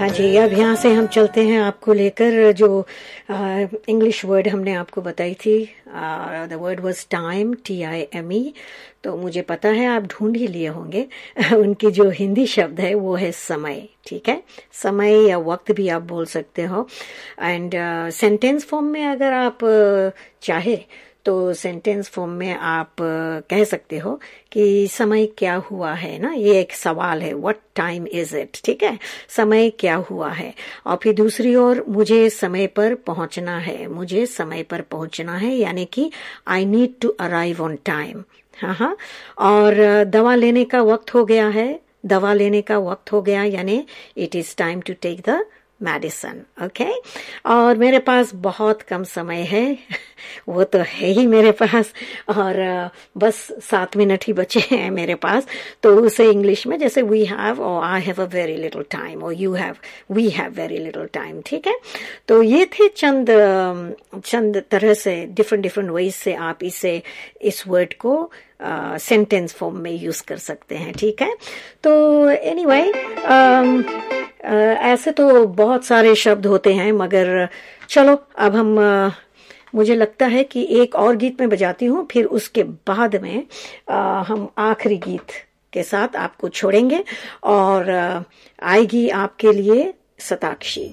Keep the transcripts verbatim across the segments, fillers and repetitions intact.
हाँ जी, अब यहाँ से हम चलते हैं आपको लेकर जो इंग्लिश वर्ड हमने आपको बताई थी। The word was time, T I M E. तो मुझे पता है आप ढूंढ ही लिए होंगे उनकी जो हिंदी शब्द है वो है समय। ठीक है, समय या वक्त भी आप बोल सकते हो। एंड सेंटेंस फॉर्म में अगर आप uh, चाहे तो सेंटेंस फॉर्म में आप कह सकते हो कि समय क्या हुआ है ना, ये एक सवाल है, व्हाट टाइम इज इट। ठीक है, समय क्या हुआ है। और फिर दूसरी ओर मुझे समय पर पहुंचना है, मुझे समय पर पहुंचना है, यानी कि I need to arrive on time. हाँ हाँ। और दवा लेने का वक्त हो गया है, दवा लेने का वक्त हो गया, यानी it is time to take the medicine. Okay, और मेरे पास बहुत कम समय है वो तो है ही मेरे पास, और बस सात मिनट ही बचे हैं मेरे पास। तो उसे इंग्लिश में जैसे वी हैव और I have a very little time और you have, we have very little time. ठीक है, तो ये थे चंद चंद तरह से डिफरेंट डिफरेंट वेज से आप इसे इस वर्ड को सेंटेंस uh, फॉर्म में यूज कर सकते हैं। ठीक है, तो एनीवे anyway, um, uh, ऐसे तो बहुत सारे शब्द होते हैं, मगर चलो अब हम uh, मुझे लगता है कि एक और गीत में बजाती हूँ, फिर उसके बाद में uh, हम आखिरी गीत के साथ आपको छोड़ेंगे और uh, आएगी आपके लिए सताक्षी।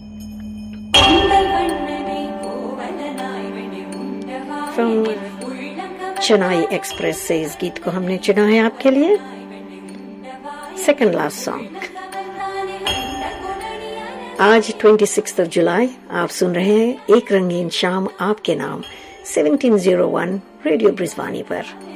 फ्रॉम चेन्नई एक्सप्रेस से इस गीत को हमने चुना है आपके लिए, सेकंड लास्ट सॉन्ग। आज छब्बीस ऑफ जुलाई, आप सुन रहे हैं एक रंगीन शाम आपके नाम सत्रह सौ एक रेडियो ब्रिजवानी पर।